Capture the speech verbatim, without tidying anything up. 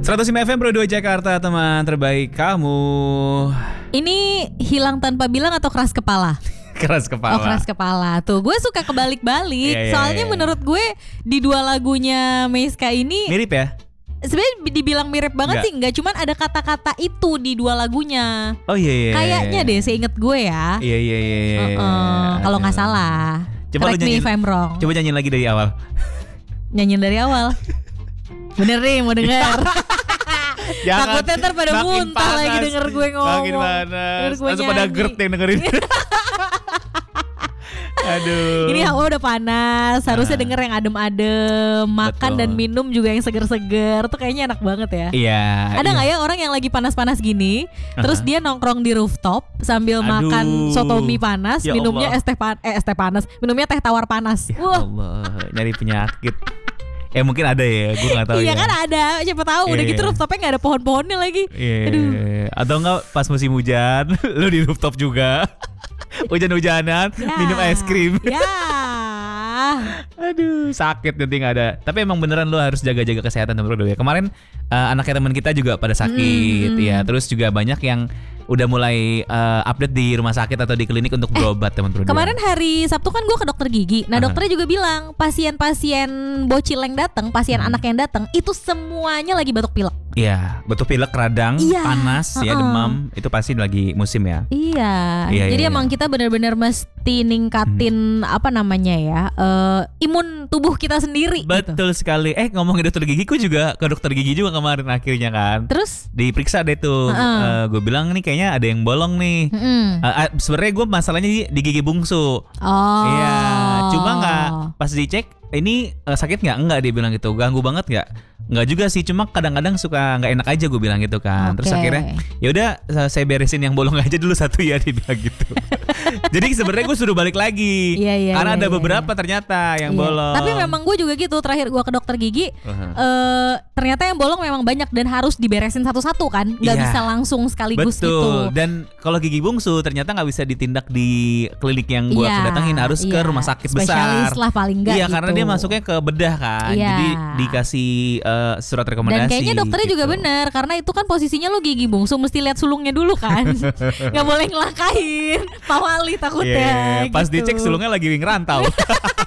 seratus lima F M Pro dua Jakarta, teman terbaik kamu. Ini hilang tanpa bilang atau keras kepala? Keras kepala. Oh, keras kepala. Tuh, gue suka kebalik-balik. Iya, iya, Soalnya iya. menurut gue di dua lagunya Meiska ini Mirip ya? sebenarnya dibilang mirip banget Enggak. sih, enggak, cuman ada kata-kata itu di dua lagunya. Oh iya iya. Kayaknya deh, seinget gue ya. Iya iya iya. iya. Uh-uh, kalau nggak salah. Coba lu Correct me nyanyiin- if I'm wrong. Coba nyanyiin lagi dari awal. Nyanyiin dari awal. Bener nih, mau denger. Jangan, Takutnya ntar pada makin muntah lagi panas, denger gue ngomong. Makin panas. Denger gue Langsung pada nyanyi. gerd yang dengerin. Aduh. Ini hawa udah panas, harusnya Nah. denger yang adem-adem, makan Betul. dan minum juga yang seger-seger. Tuh kayaknya enak banget ya. Iya. Ada iya. nggak ya orang yang lagi panas-panas gini, terus Aha. dia nongkrong di rooftop sambil Aduh. makan soto mie panas, Ya minumnya Allah. es teh pan- eh, es teh panas, minumnya teh tawar panas. Ya Wah, Allah, nyari penyakit. Eh mungkin ada ya, gue nggak tahu iya ya. kan ada, siapa tahu. Udah Iya. gitu rooftopnya nggak ada pohon-pohonnya lagi. Iya. Aduh. Atau enggak pas musim hujan, lu di rooftop juga. Hujan-hujanan, Ya. minum es krim. Ya. Aduh, sakit nanti nggak ada. Tapi emang beneran lu harus jaga-jaga kesehatan teman dulu ya. Kemarin uh, anaknya teman kita juga pada sakit Hmm. ya. Terus juga banyak yang udah mulai uh, update di rumah sakit atau di klinik untuk berobat teman-teman. Kemarin hari Sabtu kan gue ke dokter gigi. Nah Aha. dokternya juga bilang pasien-pasien bocil yang datang, pasien Hmm. anak yang datang itu semuanya lagi batuk pilek. Iya, betul pilek, radang, Iya, panas, ya uh-uh. demam. Itu pasti lagi musim ya. Iya. Iya, Jadi iya, emang iya. kita benar-benar mesti ningkatin apa namanya ya eh, imun tubuh kita sendiri. Gitu. Betul sekali. Eh ngomongin dokter gigi, ku juga ke dokter gigi juga kemarin akhirnya kan. Terus? Diperiksa deh tuh. Uh-uh. gue bilang nih kayaknya ada yang bolong nih. Mm-mm. Uh, uh, sebenarnya gue masalahnya di, di gigi bungsu. Oh. Iya, cuma nggak pas dicek ini uh, sakit nggak? Enggak, dia bilang gitu. Ganggu banget nggak? Nggak juga sih, cuma kadang-kadang suka nggak enak aja gue bilang gitu kan. Terus Oke. akhirnya ya udah uh, saya beresin yang bolong aja dulu satu ya, dia bilang gitu. Jadi sebenarnya gue suruh balik lagi. Iya, iya, Karena iya, ada iya, beberapa ternyata yang Iya. bolong. Tapi memang gue juga gitu. Terakhir gue ke dokter gigi, Uh-huh. eh ternyata yang bolong memang banyak dan harus diberesin satu-satu kan. Nggak Iya. bisa langsung sekaligus Betul. gitu. Dan kalau gigi bungsu ternyata nggak bisa ditindak di klinik yang gue Iya, datangin, harus ke iya. rumah sakit Spesialis besar. lah paling nggak Iya, gitu. karena dia masuknya ke bedah kan. Iya. Jadi dikasih uh, surat rekomendasi. Dan kayaknya dokternya juga gitu. benar, karena itu kan posisinya lu gigi bungsu mesti lihat sulungnya dulu kan. Nggak boleh ngelangkain Pak Wali takutnya. Iya, pas gitu. dicek sulungnya lagi ngerantau.